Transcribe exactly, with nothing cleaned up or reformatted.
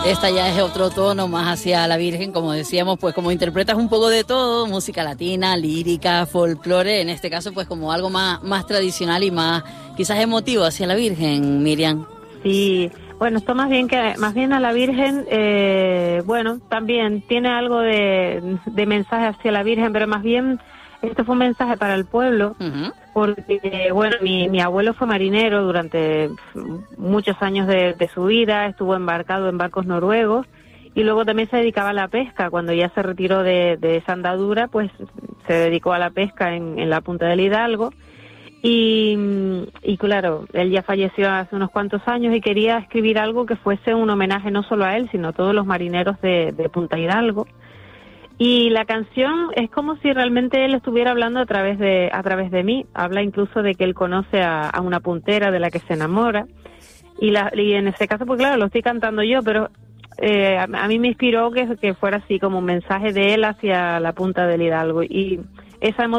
Esta ya es otro tono más hacia la Virgen, como decíamos, pues como interpretas un poco de todo, música latina, lírica, folclore, en este caso pues como algo más, más tradicional y más quizás emotivo hacia la Virgen, Miriam. Sí, bueno, esto más bien que más bien a la Virgen, eh, bueno, también tiene algo de, de mensaje hacia la Virgen, pero más bien este fue un mensaje para el pueblo, uh-huh. porque, bueno, mi, mi abuelo fue marinero durante muchos años de, de su vida, estuvo embarcado en barcos noruegos y luego también se dedicaba a la pesca. Cuando ya se retiró de, de esa andadura, pues se dedicó a la pesca en, en la punta del Hidalgo y, y claro, él ya falleció hace unos cuantos años y quería escribir algo que fuese un homenaje no solo a él, sino a todos los marineros de, de Punta Hidalgo. Y la canción es como si realmente él estuviera hablando a través de a través de mí. Habla incluso de que él conoce a, a una puntera de la que se enamora. Y, la, y en ese caso, pues claro, lo estoy cantando yo, pero eh, a, a mí me inspiró que, que fuera así como un mensaje de él hacia la punta del Hidalgo. Y esa emoción